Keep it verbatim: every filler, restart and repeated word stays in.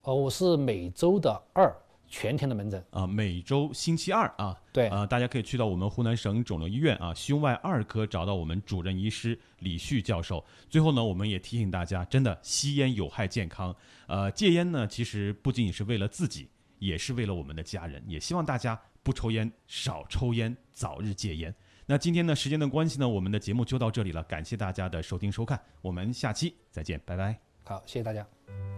哦，我是每周的二全天的门诊啊，每周星期二啊， 对， 呃，大家可以去到我们湖南省肿瘤医院啊胸外二科找到我们主任医师李旭教授。最后呢，我们也提醒大家，真的吸烟有害健康，呃，戒烟呢其实不仅仅是为了自己，也是为了我们的家人，也希望大家不抽烟，少抽烟，早日戒烟。那今天呢，时间的关系呢，我们的节目就到这里了，感谢大家的收听收看，我们下期再见，拜拜。 好，谢谢大家。